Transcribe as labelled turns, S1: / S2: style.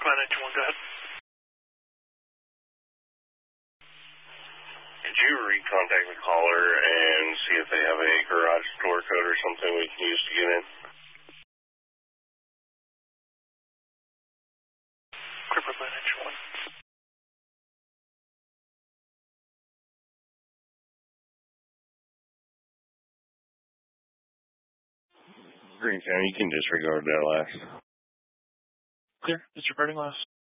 S1: Brooklyn 921, go ahead.
S2: Could you recontact the caller and see if they have a garage door code or something we can use to get in?
S1: Brooklyn 921.
S2: Green County, you can disregard that last.
S1: Clear. Disregarding last.